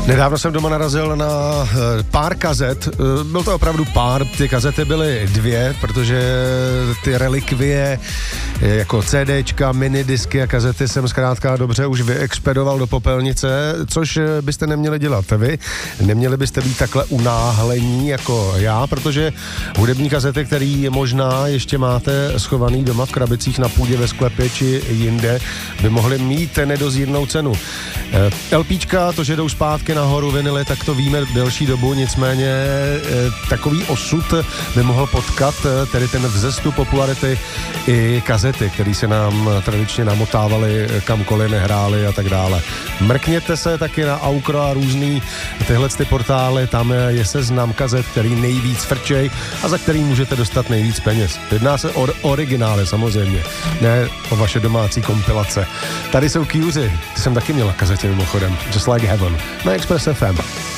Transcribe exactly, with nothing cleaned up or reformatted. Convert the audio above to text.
Nedávno jsem doma narazil na pár kazet, byl to opravdu pár, ty kazety byly dvě, protože ty relikvie jako CDčka, minidisky a kazety jsem zkrátka dobře už vyexpedoval do popelnice, což byste neměli dělat vy, neměli byste být takhle unáhlení jako já, protože hudební kazety, který možná ještě máte schovaný doma v krabicích na půdě ve sklepě či jinde, by mohly mít nedozírnou cenu. LPčka, to, že jdou zpátky nahoru vinily, tak to víme delší dobu, nicméně e, takový osud by mohl potkat, e, tedy ten vzestup popularity i kazety, které se nám tradičně namotávaly, kamkoliv nehrály a tak dále. Mrkněte se taky na Aukro a různý tyhle ty portály, tam je seznam kazet, který nejvíc frčej a za který můžete dostat nejvíc peněz. Jedná se o originály samozřejmě, ne o vaše domácí kompilace. Tady jsou Kjuři, ty jsem taky měla kazetě mimochodem, Just Like Heaven, na Express F M.